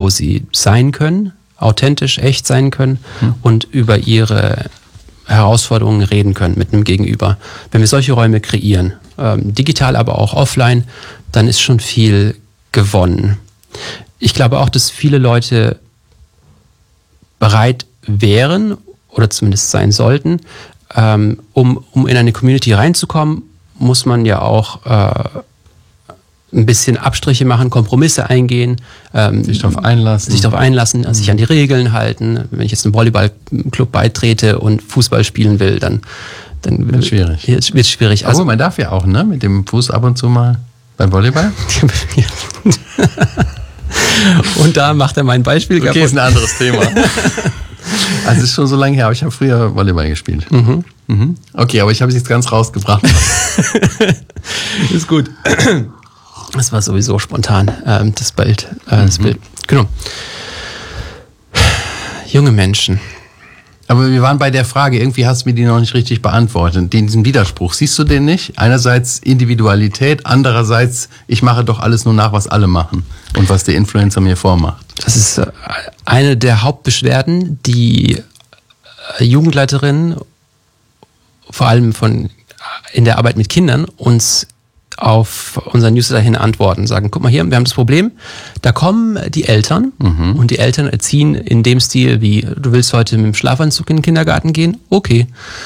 wo sie sein können, authentisch, echt sein können und über ihre Herausforderungen reden können mit einem Gegenüber. Wenn wir solche Räume kreieren, digital, aber auch offline, dann ist schon viel gewonnen. Ich glaube auch, dass viele Leute bereit wären oder zumindest sein sollten, um in eine Community reinzukommen, muss man ja auch ein bisschen Abstriche machen, Kompromisse eingehen, sich darauf einlassen, sich an die Regeln halten. Wenn ich jetzt einem Volleyballclub beitrete und Fußball spielen will, dann wird schwierig. Wird schwierig. Also man darf ja auch, ne, mit dem Fuß ab und zu mal beim Volleyball. Und da macht er mein Beispiel. Okay, ist ein anderes Thema. Also es ist schon so lange her, aber ich habe früher Volleyball gespielt. Okay, aber ich habe es jetzt ganz rausgebracht. Ist gut. Das war sowieso spontan, das Bild. Genau. Junge Menschen. Aber wir waren bei der Frage, irgendwie hast du mir die noch nicht richtig beantwortet. Diesen Widerspruch, siehst du den nicht? Einerseits Individualität, andererseits, ich mache doch alles nur nach, was alle machen und was der Influencer mir vormacht. Das ist eine der Hauptbeschwerden, die Jugendleiterinnen, vor allem in der Arbeit mit Kindern, uns auf unseren Newsletter hin antworten, sagen, guck mal hier, wir haben das Problem, da kommen die Eltern und die Eltern erziehen in dem Stil wie, du willst heute mit dem Schlafanzug in den Kindergarten gehen? Okay.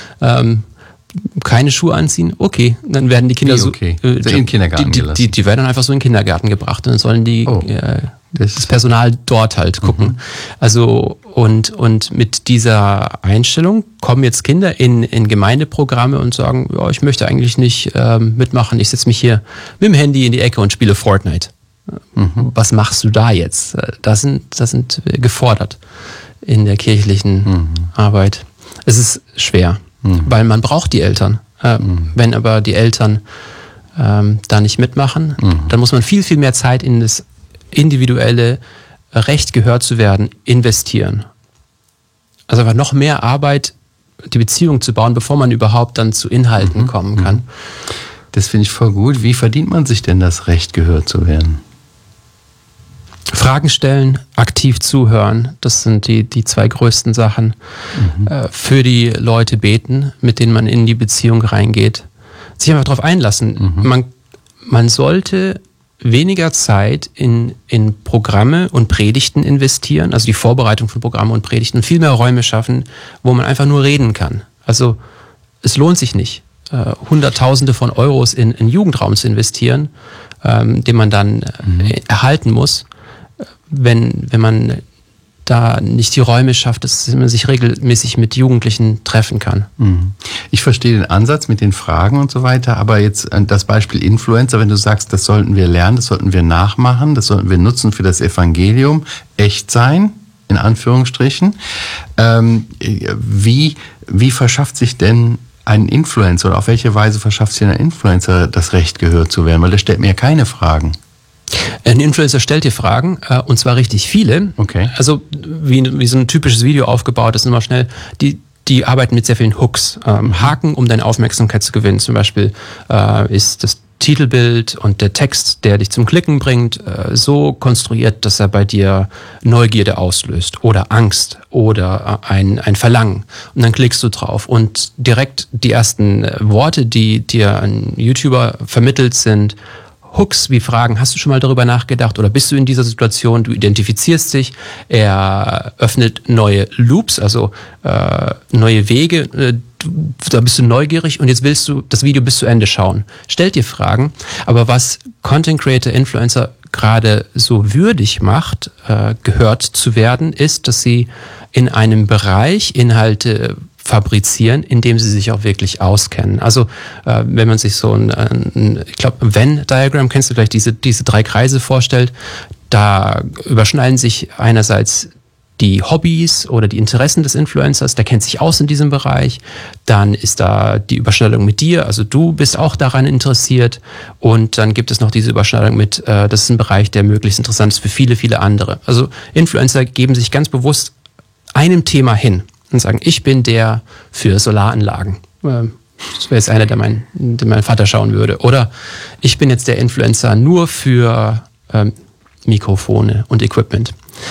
Keine Schuhe anziehen? Okay. Dann werden die Kinder in den Kindergarten gelassen. Die werden dann einfach so in den Kindergarten gebracht und dann sollen die das Personal dort halt gucken. Also und mit dieser Einstellung kommen jetzt Kinder in Gemeindeprogramme und sagen, ja, ich möchte eigentlich nicht mitmachen, ich setze mich hier mit dem Handy in die Ecke und spiele Fortnite. Was machst du da jetzt? Das sind gefordert in der kirchlichen Arbeit. Es ist schwer, weil man braucht die Eltern. Wenn aber die Eltern da nicht mitmachen, dann muss man viel, viel mehr Zeit in das individuelle Recht, gehört zu werden, investieren. Also einfach noch mehr Arbeit, die Beziehung zu bauen, bevor man überhaupt dann zu Inhalten kommen kann. Das finde ich voll gut. Wie verdient man sich denn das Recht, gehört zu werden? Fragen stellen, aktiv zuhören, das sind die zwei größten Sachen. Für die Leute beten, mit denen man in die Beziehung reingeht. Sich einfach darauf einlassen. Man sollte weniger Zeit in Programme und Predigten investieren, also die Vorbereitung von Programmen und Predigten, viel mehr Räume schaffen, wo man einfach nur reden kann. Also es lohnt sich nicht, Hunderttausende von Euros in einen Jugendraum zu investieren, den man dann erhalten muss, wenn man da nicht die Räume schafft, dass man sich regelmäßig mit Jugendlichen treffen kann. Ich verstehe den Ansatz mit den Fragen und so weiter, aber jetzt das Beispiel Influencer, wenn du sagst, das sollten wir lernen, das sollten wir nachmachen, das sollten wir nutzen für das Evangelium, echt sein, in Anführungsstrichen. Wie verschafft sich denn ein Influencer oder auf welche Weise verschafft sich ein Influencer das Recht, gehört zu werden? Weil der stellt mir ja keine Fragen. Ein Influencer stellt dir Fragen, und zwar richtig viele. Okay. Also wie so ein typisches Video aufgebaut ist, immer schnell. Die arbeiten mit sehr vielen Hooks, Haken, um deine Aufmerksamkeit zu gewinnen. Zum Beispiel ist das Titelbild und der Text, der dich zum Klicken bringt, so konstruiert, dass er bei dir Neugierde auslöst oder Angst oder ein Verlangen. Und dann klickst du drauf und direkt die ersten Worte, die dir ein YouTuber vermittelt, sind Hooks wie Fragen, hast du schon mal darüber nachgedacht oder bist du in dieser Situation, du identifizierst dich, er öffnet neue Loops, also neue Wege, da bist du neugierig und jetzt willst du das Video bis zu Ende schauen. Stellt dir Fragen, aber was Content Creator, Influencer gerade so würdig macht, gehört zu werden, ist, dass sie in einem Bereich Inhalte fabrizieren, indem sie sich auch wirklich auskennen. Also wenn man sich so ich glaube, Venn-Diagramm, kennst du vielleicht diese 3 Kreise vorstellt, da überschneiden sich einerseits die Hobbys oder die Interessen des Influencers, der kennt sich aus in diesem Bereich, dann ist da die Überschneidung mit dir, also du bist auch daran interessiert und dann gibt es noch diese Überschneidung mit, das ist ein Bereich, der möglichst interessant ist für viele, viele andere. Also Influencer geben sich ganz bewusst einem Thema hin und sagen, ich bin der für Solaranlagen. Das wäre jetzt einer, den mein Vater schauen würde. Oder ich bin jetzt der Influencer nur für Mikrofone und Equipment.